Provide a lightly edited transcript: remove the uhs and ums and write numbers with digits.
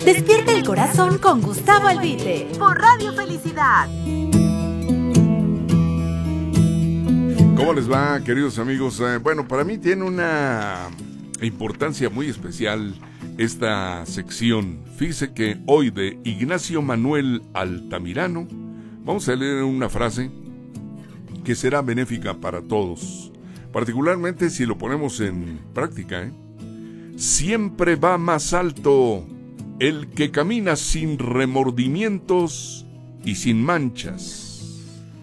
Despierta el corazón con Gustavo Albite por Radio Felicidad. ¿Cómo les va, queridos amigos? Bueno, para mí tiene una importancia muy especial esta sección. Fíjese que hoy de Ignacio Manuel Altamirano vamos a leer una frase que será benéfica para todos, particularmente si lo ponemos en práctica. Siempre va más alto el que camina sin remordimientos y sin manchas.